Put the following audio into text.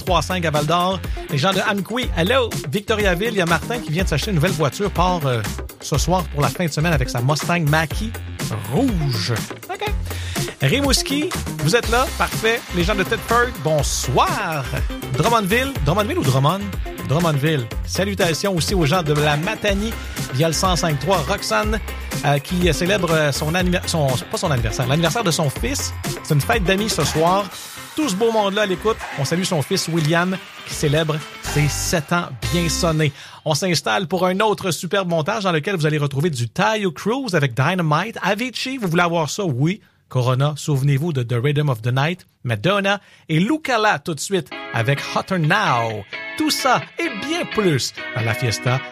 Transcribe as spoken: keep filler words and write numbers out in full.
trois cinq à Val-d'Or. Les gens de Amqui, hello! Victoriaville, il y a Martin qui vient de s'acheter une nouvelle voiture, part euh, ce soir pour la fin de semaine avec sa Mustang Mach-E rouge. OK. Rimouski, vous êtes là? Parfait. Les gens de Thetford, bonsoir. Drummondville, Drummondville ou Drummond? Drummondville. Salutations aussi aux gens de la Matanie via le cent cinq trois. Roxane euh, qui célèbre son anniversaire, pas son anniversaire, l'anniversaire de son fils. C'est une fête d'amis ce soir. Tout ce beau monde-là à l'écoute. On salue son fils William qui célèbre ses sept ans bien sonnés. On s'installe pour un autre superbe montage dans lequel vous allez retrouver du Taio Cruz avec Dynamite. Avicii, vous voulez avoir ça? Oui. Corona, souvenez-vous de The Rhythm of the Night, Madonna et Lucala tout de suite avec Hotter Now. Tout ça et bien plus dans la fiesta